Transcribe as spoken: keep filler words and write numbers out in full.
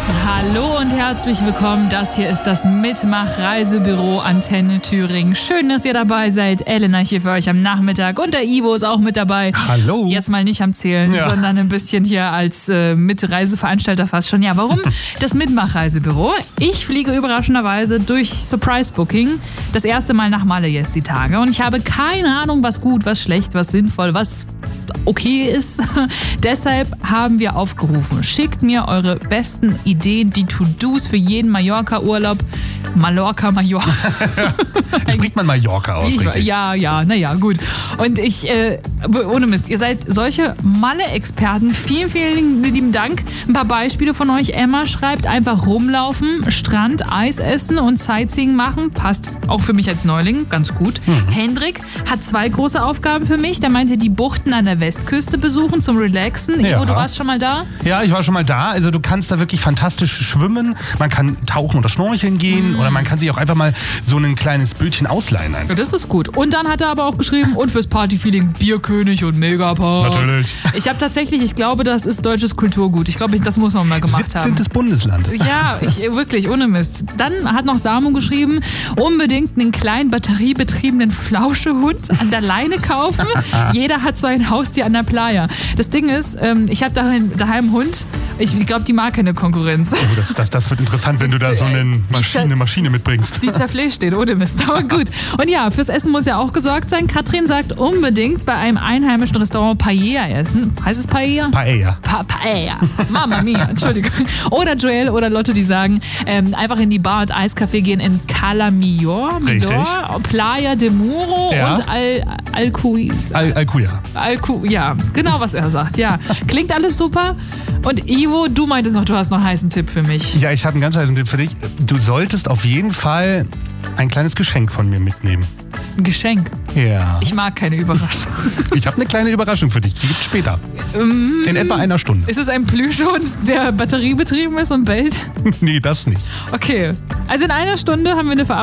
Hallo und herzlich willkommen. Das hier ist das Mitmach-Reisebüro Antenne Thüringen. Schön, dass ihr dabei seid. Elena hier für euch am Nachmittag und der Ivo ist auch mit dabei. Hallo. Jetzt mal nicht am Zählen, ja. sondern ein bisschen hier als äh, Mitreiseveranstalter fast schon. Ja, warum? Das Mitmach-Reisebüro. Ich fliege überraschenderweise durch Surprise Booking das erste Mal nach Malle jetzt die Tage und ich habe keine Ahnung, was gut, was schlecht, was sinnvoll, was okay ist. Deshalb haben wir aufgerufen, schickt mir eure besten Ideen, die To-Dos für jeden Mallorca-Urlaub. Mallorca, Mallorca. Spricht man Mallorca aus, ich, richtig? Ja, ja, naja, gut. Und ich, äh, ohne Mist, ihr seid solche Malle-Experten. Vielen, vielen lieben Dank. Ein paar Beispiele von euch. Emma schreibt, einfach rumlaufen, Strand, Eis essen und Sightseeing machen. Passt auch für mich als Neuling, ganz gut. Mhm. Hendrik hat zwei große Aufgaben für mich. Der meinte, die Buchten an der Westküste besuchen zum Relaxen. Ja. Ivo, du warst schon mal da? Ja, ich war schon mal da. Also du kannst da wirklich fantastisch schwimmen. Man kann tauchen oder schnorcheln gehen. Mhm. Oder man kann sich auch einfach mal so ein kleines Bötchen ausleihen. Ja, das ist gut. Und dann hat er aber auch geschrieben, und fürs Partyfeeling Bierkönig und Megapark. Natürlich. Ich habe tatsächlich, ich glaube, das ist deutsches Kulturgut. Ich glaube, das muss man mal gemacht haben. siebzehntes Bundesland. Ja, ich, wirklich, ohne Mist. Dann hat noch Samu geschrieben, unbedingt einen kleinen batteriebetriebenen Flauschehund an der Leine kaufen. Jeder hat so ein Haustier an der Playa. Das Ding ist, ähm, ich habe daheim, daheim einen Hund. Ich glaube, die mag keine Konkurrenz. Oh, das, das, das wird interessant, wenn du da so eine Maschine, Maschine mitbringst. Die zerfleischt den, ohne Mist. Aber gut. Und ja, fürs Essen muss ja auch gesorgt sein. Katrin sagt, unbedingt bei einem einheimischen Restaurant Paella essen. Heißt es Paella? Paella. Pa Paella. Mama mia, Entschuldigung. Oder Joel oder Lotte, die sagen, ähm, einfach in die Bar und Eiscafé gehen in Cala Millor, Millor, Playa de Muro ja. und Al Alcuya. Al Alcuya. Alcuya, ja, genau was er sagt. Ja, klingt alles super. Und Ivo, du meintest noch, du hast noch einen heißen Tipp für mich. Ja, ich habe einen ganz heißen Tipp für dich. Du solltest auf jeden Fall ein kleines Geschenk von mir mitnehmen. Ein Geschenk? Ja. Ich mag keine Überraschung. Ich habe eine kleine Überraschung für dich. Die gibt's später. Um, in etwa einer Stunde. Ist es ein Plüschhund, der batteriebetrieben ist und bellt? Nee, das nicht. Okay. Also in einer Stunde haben wir eine Verabredung.